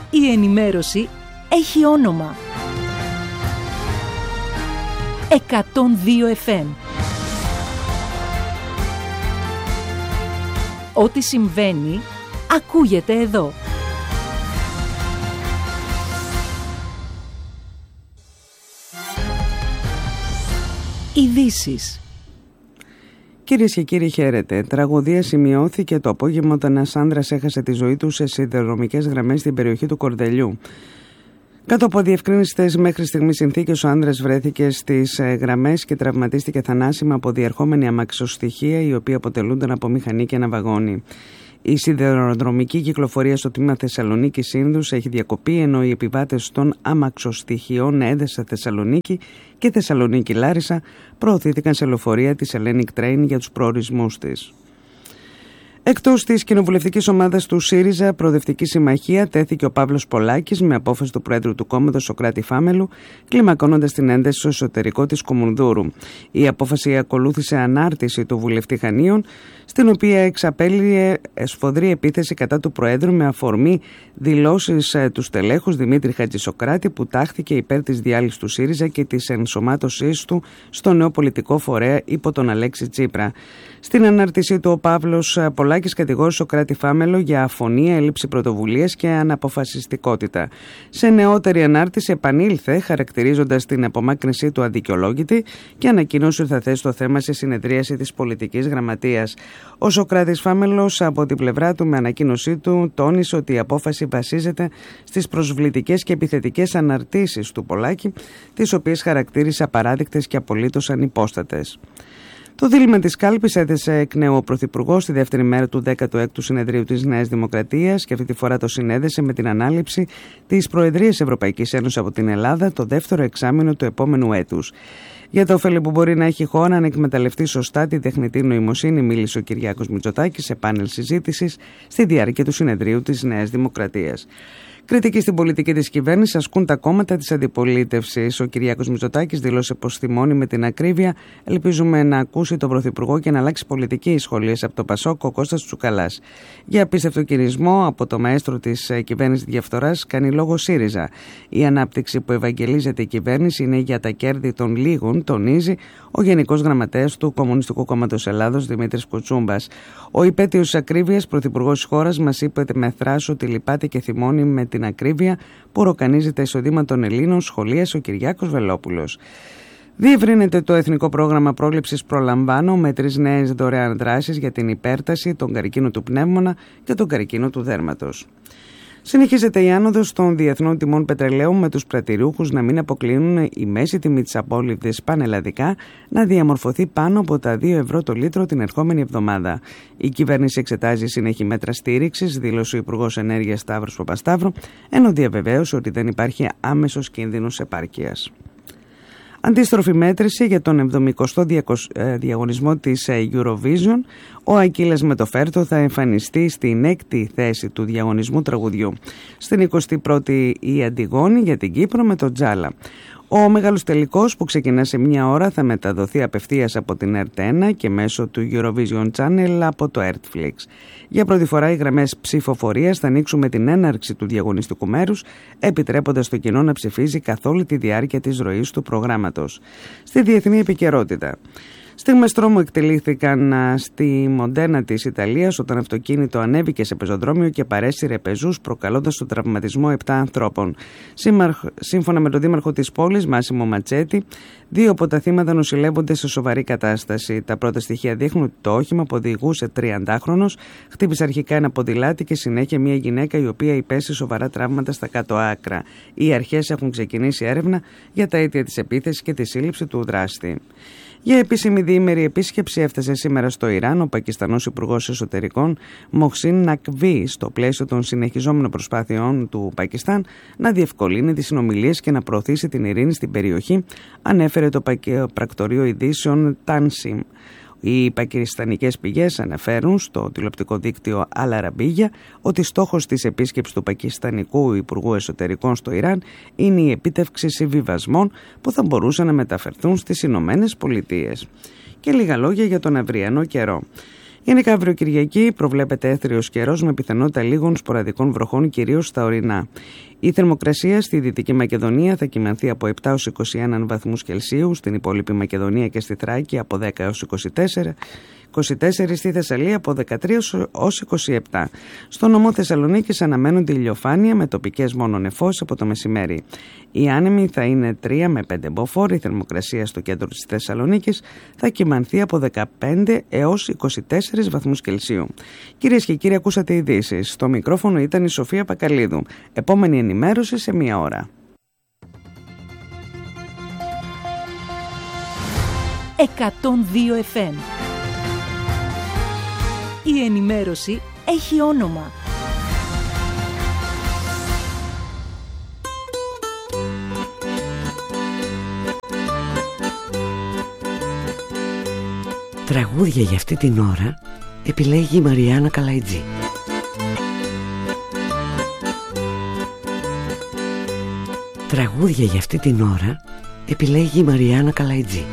Η ενημέρωση έχει όνομα. 102 FM. Ό,τι συμβαίνει, ακούγεται εδώ. Ειδήσεις. Κυρίες και κύριοι, χαίρετε. Τραγωδία σημειώθηκε το απόγευμα όταν ένας άνδρας έχασε τη ζωή του σε σιδηροδρομικές γραμμές στην περιοχή του Κορδελιού. Κάτω από διευκρίνηστες μέχρι στιγμής συνθήκες, ο άνδρας βρέθηκε στις γραμμές και τραυματίστηκε θανάσιμα από διερχόμενη αμαξοστοιχεία, οι οποίοι αποτελούνταν από μηχανή και ένα βαγόνι. Η σιδηροδρομική κυκλοφορία στο τμήμα Θεσσαλονίκη-Σύνδους έχει διακοπεί, ενώ οι επιβάτες των αμαξοστοιχειών Έδεσα-Θεσσαλονίκη και Θεσσαλονίκη-Λάρισα προωθήθηκαν σε λεωφορεία της Hellenic Train για τους προορισμούς της. Εκτός της κοινοβουλευτικής ομάδας του ΣΥΡΙΖΑ, Προοδευτική Συμμαχία, τέθηκε ο Παύλος Πολάκης με απόφαση του Προέδρου του κόμματος Σωκράτη Φάμελου, κλιμακώνοντας την ένταση στο εσωτερικό της Κομουνδούρου. Η απόφαση ακολούθησε ανάρτηση του βουλευτή Χανίων, στην οποία εξαπέλυε σφοδρή επίθεση κατά του Προέδρου με αφορμή δηλώσεις του στελέχους Δημήτρη Χατζησοκράτη, που τάχθηκε υπέρ της διάλυσης του ΣΥΡΙΖΑ και της ενσωμάτωσής του στο νέο πολιτικό φορέα υπό τον Αλέξη Τσίπρα. Στην ανάρτησή του, ο Παύλος Πολάκης κατηγόρησε Σωκράτη Φάμελο για αφωνία, έλλειψη πρωτοβουλίας και αναποφασιστικότητα. Σε νεότερη ανάρτηση επανήλθε, χαρακτηρίζοντας την απομάκρυνσή του αδικαιολόγητη, και ανακοίνωσε ότι θα θέσει το θέμα σε συνεδρίαση της πολιτικής γραμματείας. Ο Σωκράτης Φάμελος, από την πλευρά του, με ανακοίνωσή του, τόνισε ότι η απόφαση βασίζεται στις προσβλητικές και επιθετικές αναρτήσεις του Πολάκη, τις οποίες χαρακτήρισε απαράδεκτες και απολύτως ανυπόστατες. Το δίλημμα της κάλπης έθεσε εκ νέου ο Πρωθυπουργός στη δεύτερη μέρα του 16ου συνεδρίου της Νέας Δημοκρατίας, και αυτή τη φορά το συνέδεσε με την ανάληψη της Προεδρίας Ευρωπαϊκής Ένωσης από την Ελλάδα το δεύτερο εξάμηνο του επόμενου έτους. Για το ωφέλη που μπορεί να έχει η χώρα αν εκμεταλλευτεί σωστά τη τεχνητή νοημοσύνη, μίλησε ο Κυριάκος Μητσοτάκης σε πάνελ συζήτησης στη διάρκεια του συνεδρίου της Νέας Δημοκρατίας. Κριτική στην πολιτική της κυβέρνησης ασκούν τα κόμματα της αντιπολίτευσης. Ο Κυριάκος Μητσοτάκης δήλωσε πως θυμώνει με την ακρίβεια. Ελπίζουμε να ακούσει τον Πρωθυπουργό και να αλλάξει πολιτική, σχολίασε από το Πασόκ ο Κώστας Τσουκαλάς. Για απίστευτο κυρισμό από το μαέστρο της κυβέρνησης διαφθοράς κάνει λόγο ΣΥΡΙΖΑ. Η ανάπτυξη που ευαγγελίζεται η κυβέρνηση είναι για τα κέρδη των λίγων, τονίζει ο Γενικός Γραμματέας του Κομμουνιστικού Κόμματος Ελλάδος Δημήτρης Κουτσούμπας. Ο υπέτειος της ακρίβειας πρωθυπουργός της χώρας μας είπε με θράσο ότι λυπάται και θυμώνει με την ακρίβεια που ροκανίζει τα εισοδήματα των Ελλήνων, σχολίασε ο Κυριάκος Βελόπουλος. Διευρύνεται το Εθνικό Πρόγραμμα Πρόληψης Προλαμβάνω με 3 νέες δωρεάν δράσεις για την υπέρταση, τον καρκίνο του πνεύμονα και τον καρκίνο του δέρματος. Συνεχίζεται η άνοδος των διεθνών τιμών πετρελαίου, με τους πρατηριούχους να μην αποκλίνουν η μέση τιμή της απόλυτης πανελλαδικά να διαμορφωθεί πάνω από τα 2 ευρώ το λίτρο την ερχόμενη εβδομάδα. Η κυβέρνηση εξετάζει συνέχη μέτρα στήριξης, δήλωσε ο Υπουργός Ενέργειας Σταύρος Παπασταύρου, ενώ διαβεβαίωσε ότι δεν υπάρχει άμεσος κίνδυνος επάρκειας. Αντίστροφη μέτρηση για τον 70ο διαγωνισμό της Eurovision. Ο Ακύλας Μετοφέρτο θα εμφανιστεί στην 6η θέση του διαγωνισμού τραγουδιού. Στην 21η η Αντιγόνη για την Κύπρο με τον Τζάλα. Ο μεγάλος τελικός, που ξεκινά σε 1 ώρα, θα μεταδοθεί απευθείας από την RT1 και μέσω του Eurovision Channel από το Netflix. Για πρώτη φορά οι γραμμές ψηφοφορίας θα ανοίξουν με την έναρξη του διαγωνιστικού μέρους, επιτρέποντας το κοινό να ψηφίζει καθ' όλη τη διάρκεια της ροής του προγράμματος. Στη διεθνή επικαιρότητα. Στιγμές τρόμου εκτελήθηκαν στη Μοντένα της Ιταλίας όταν αυτοκίνητο ανέβηκε σε πεζοδρόμιο και παρέσυρε πεζούς, προκαλώντας τον τραυματισμό 7 ανθρώπων. Σύμφωνα με τον δήμαρχο της πόλης, Μάσιμο Ματσέτη, 2 από τα θύματα νοσηλεύονται σε σοβαρή κατάσταση. Τα πρώτα στοιχεία δείχνουν ότι το όχημα που οδηγούσε 30χρονος χτύπησε αρχικά ένα ποδηλάτι και συνέχεια μια γυναίκα, η οποία υπέστη σοβαρά τραύματα στα κάτω άκρα. Οι αρχές έχουν ξεκινήσει έρευνα για τα αίτια της επίθεσης και τη σύλληψη του δράστη. Για επίσημη διήμερη επίσκεψη έφτασε σήμερα στο Ιράν ο Πακιστανός Υπουργός Εσωτερικών Μοχσίν Νακβί, στο πλαίσιο των συνεχιζόμενων προσπάθειών του Πακιστάν να διευκολύνει τις συνομιλίες και να προωθήσει την ειρήνη στην περιοχή, ανέφερε το πρακτορείο ειδήσεων Τάνσιμ. Οι πακιστανικές πηγές αναφέρουν στο τηλεοπτικό δίκτυο Al Arabiya ότι στόχος της επίσκεψης του Πακιστανικού Υπουργού Εσωτερικών στο Ιράν είναι η επίτευξη συμβιβασμών που θα μπορούσαν να μεταφερθούν στις Ηνωμένες Πολιτείες. Και λίγα λόγια για τον αυριανό καιρό. Γενικά αύριο Κυριακή προβλέπεται έθριος καιρός με πιθανότητα λίγων σποραδικών βροχών, κυρίως στα ορεινά. Η θερμοκρασία στη Δυτική Μακεδονία θα κυμανθεί από 7 έως 21 βαθμούς Κελσίου, στην υπόλοιπη Μακεδονία και στη Θράκη από 10 έως 24, στη Θεσσαλία από 13 ως 27. Στο νομό Θεσσαλονίκης αναμένονται ηλιοφάνεια με τοπικές μόνο νεφώσεις από το μεσημέρι. Οι άνεμοι θα είναι 3 με 5 μποφόρ. Η θερμοκρασία στο κέντρο της Θεσσαλονίκης θα κυμανθεί από 15 έως 24 βαθμούς Κελσίου. Κυρίες και κύριοι, ακούσατε ειδήσεις. Στο μικρόφωνο ήταν η Σοφία Πακαλίδου. Επόμενη ενημέρωση σε 1 ώρα. 102 FM. Η ενημέρωση έχει όνομα. Τραγούδια για αυτή την ώρα επιλέγει η Μαριάννα Καλαϊτζή. Τραγούδια για αυτή την ώρα επιλέγει η Μαριάννα Καλαϊτζή.